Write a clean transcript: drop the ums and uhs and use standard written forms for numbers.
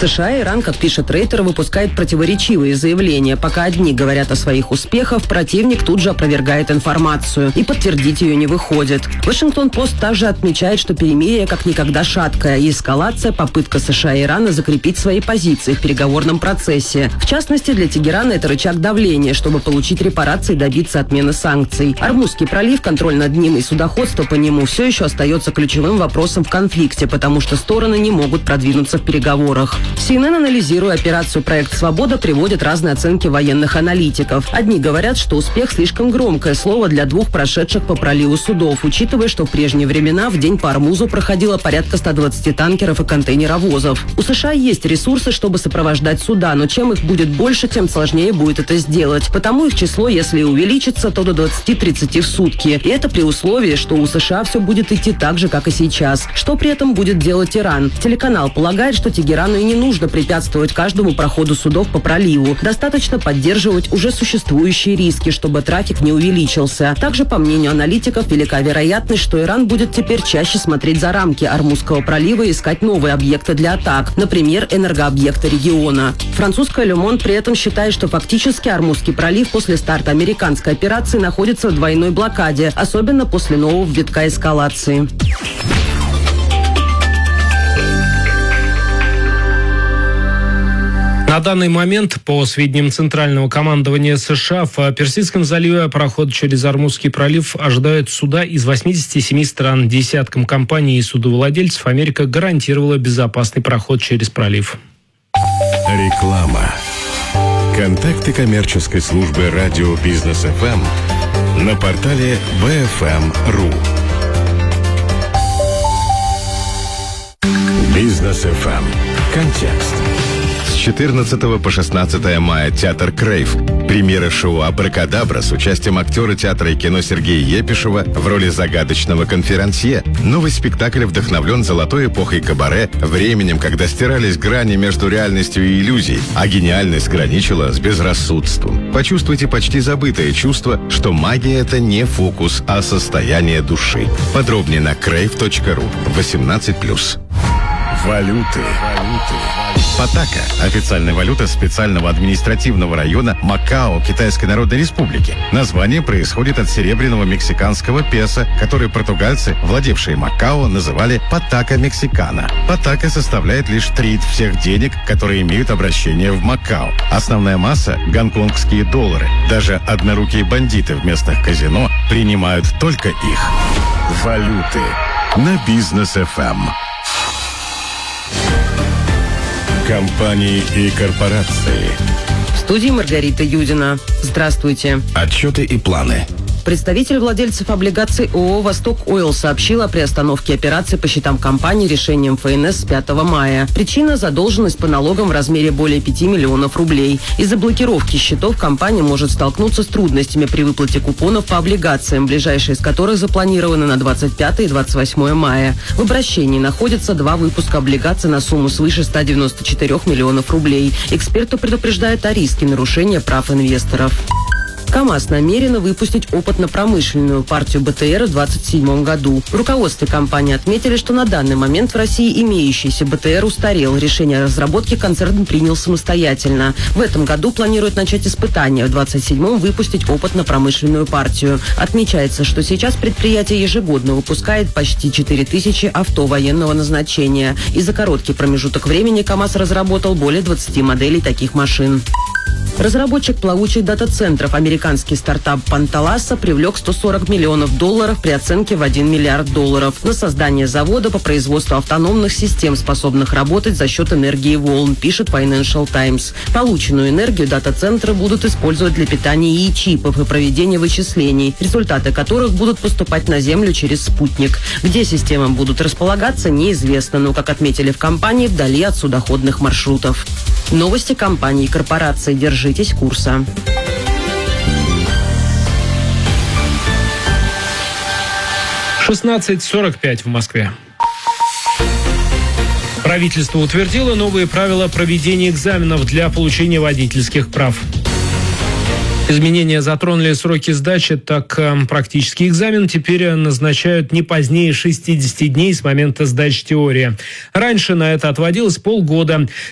США и Иран, как пишет Рейтер, выпускает противоречивые заявления. Пока одни говорят о своих успехах, противник тут же опровергает информацию. И подтвердить ее не выходит. Вашингтон-Пост также отмечает, что перемирие как никогда шаткое. И эскалация – попытка США и Ирана закрепить свои позиции в переговорном процессе. В частности, для Тегерана это рычаг давления, чтобы получить репарации и добиться отмены санкций. Армузский пролив, контроль над ним и судоходство по нему все еще остается ключевым вопросом в конфликте, потому что стороны не могут продвинуться в переговорах. CNN, анализируя операцию «Проект Свобода», приводит разные оценки военных аналитиков. Одни говорят, что успех слишком громкое слово для двух прошедших по проливу судов, учитывая, что в прежние времена в день по Армузу проходило порядка 120 танкеров и контейнеровозов. У США есть ресурсы, чтобы сопровождать суда, но чем их будет больше, тем сложнее будет это сделать. Потому их число, если и увеличится, то до 20-30 в сутки. И это при условии, что у США все будет идти так же, как и сейчас. Что при этом будет делать Иран? Телеканал полагает, что Тегерану и не нужно препятствовать каждому проходу судов по проливу. Достаточно поддерживать уже существующие риски, чтобы трафик не увеличился. Также, по мнению аналитиков, велика вероятность, что Иран будет теперь чаще смотреть за рамки Армузского пролива и искать новые объекты для атак, например, энергообъекты региона. Французская Le Monde при этом считает, что фактически Армузский пролив после старта американской операции находится в двойной блокаде, особенно после нового витка эскалации. На данный момент, по сведениям Центрального командования США, в Персидском заливе проход через Армузский пролив ожидают суда из 87 стран. Десяткам компаний и судовладельцев Америка гарантировала безопасный проход через пролив. Реклама. Контакты коммерческой службы радио Бизнес ФМ на портале BFM.ru. Бизнес ФМ. Контекст. С 14 по 16 мая театр «Крейв». Премьера шоу «Абракадабра» с участием актера театра и кино Сергея Епишева в роли загадочного конферансье. Новый спектакль вдохновлен золотой эпохой кабаре, временем, когда стирались грани между реальностью и иллюзией, а гениальность граничила с безрассудством. Почувствуйте почти забытое чувство, что магия – это не фокус, а состояние души. Подробнее на crave.ru. 18+. Валюты. Патака – официальная валюта специального административного района Макао Китайской Народной Республики. Название происходит от серебряного мексиканского песо, который португальцы, владевшие Макао, называли «патака мексикана». Патака составляет лишь треть всех денег, которые имеют обращение в Макао. Основная масса – гонконгские доллары. Даже однорукие бандиты в местных казино принимают только их. Валюты на Бизнес ФМ. Компании и корпорации. В студии Маргарита Юдина. Здравствуйте. Отчеты и планы. Представитель владельцев облигаций ООО «Восток Ойл» сообщил о приостановке операций по счетам компании решением ФНС с 5 мая. Причина – задолженность по налогам в размере более 5 миллионов рублей. Из-за блокировки счетов компания может столкнуться с трудностями при выплате купонов по облигациям, ближайшие из которых запланированы на 25 и 28 мая. В обращении находятся 2 выпуска облигаций на сумму свыше 194 миллионов рублей. Эксперты предупреждают о риске нарушения прав инвесторов. КАМАЗ намерена выпустить опытно-промышленную партию БТР в 2027 году. В руководстве компании отметили, что на данный момент в России имеющийся БТР устарел. Решение о разработке концерн принял самостоятельно. В этом году планируют начать испытания, в 2027-м выпустить опытно-промышленную партию. Отмечается, что сейчас предприятие ежегодно выпускает почти 4000 авто военного назначения. И за короткий промежуток времени КАМАЗ разработал более 20 моделей таких машин. Разработчик плавучих дата-центров, американский стартап Панталаса, привлек $140 миллионов при оценке в $1 миллиард на создание завода по производству автономных систем, способных работать за счет энергии волн, пишет Financial Times. Полученную энергию дата-центры будут использовать для питания ИИ-чипов и проведения вычислений, результаты которых будут поступать на Землю через спутник. Где системы будут располагаться, неизвестно, но, как отметили в компании, вдали от судоходных маршрутов. Новости компании и корпорации. Держитесь курса. — 16:45 в Москве. Правительство утвердило новые правила проведения экзаменов для получения водительских прав. Изменения затронули сроки сдачи, так практический экзамен теперь назначают не позднее 60 дней с момента сдачи теории. Раньше на это отводилось полгода.